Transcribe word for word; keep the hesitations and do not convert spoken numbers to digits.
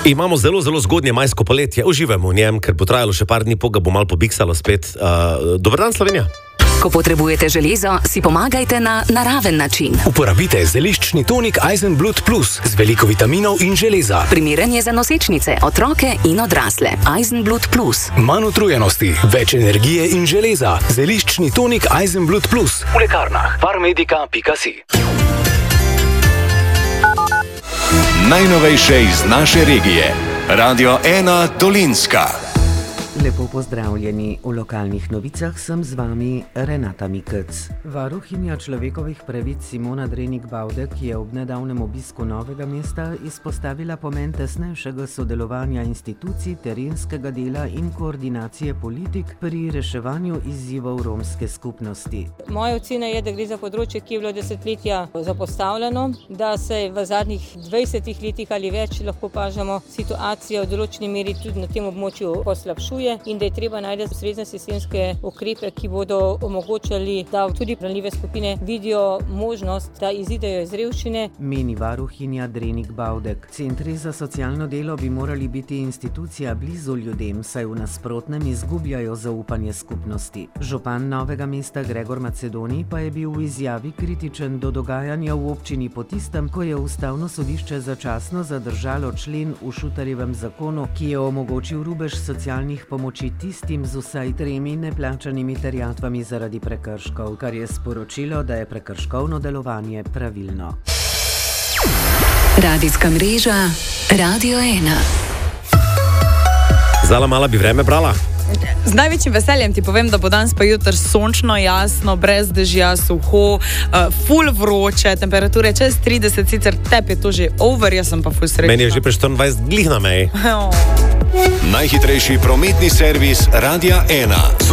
Imamo zelo, zelo zgodnje majsko poletje. Uživamo v njem, ker bo trajalo še par dni, pa ga bo malo pobiksalo spet. Uh, dober dan, Slovenija. Ko potrebujete železo, si pomagajte na naraven način. Uporabite zeliščni tonik Eisenblut Plus z veliko vitaminov in železa. Primeren je za nosečnice, otroke in odrasle. Eisenblut Plus. Manj utrujenosti, več energije in železa. Zeliščni tonik Eisenblut Plus. V lekarnah parmedica pika si. Najnovejše iz naše regije. Radio ena Dolenjska. Lepo pozdravljeni. V lokalnih novicah sem z vami Renata Mikec. Varuhinja človekovih pravic Simona Drenik Bavdek je ob nedavnem obisku Novega mesta izpostavila pomen tesnejšega sodelovanja institucij, terenskega dela in koordinacije politik pri reševanju izzivov romske skupnosti. Moja ocena je, da gre za področje, ki je bilo desetletja zapostavljeno, da se v zadnjih dvajsetih letih ali več lahko opažamo situacijo v določeni meri tudi na tem območju poslabšuje in da je treba najti ustrezne sistemske ukrepe, ki bodo omogočali, da tudi ranljive skupine vidijo možnost, da izidejo iz revščine. Meni varuhinja Drenik Bavdek. Centri za socialno delo bi morali biti institucija blizu ljudem, saj v nasprotnem izgubljajo zaupanje skupnosti. Župan Novega mesta Gregor Macedoni pa je bil v izjavi kritičen do dogajanja v občini po tistem, ko je Ustavno sodišče začasno zadržalo člen v Šutarjevem zakonu, ki je omogočil rubež socialnih pomoči tistim z vsaj tremi neplačanimi terjatvami zaradi prekrškov, kar je sporočilo, da je prekrškovno delovanje pravilno. Radijska mreža Radio ena. Zala mala bi vreme brala. Z največjim veseljem ti povem, da bo danes pa jutri sončno, jasno, brez dežja, suho, uh, ful vroče, temperature čez trideset, sicer tebi je to že over, jaz sem pa ful srečna. Meni je že pri štiriindvajset glih na meji. Najhitrejši prometni servis Radia ena.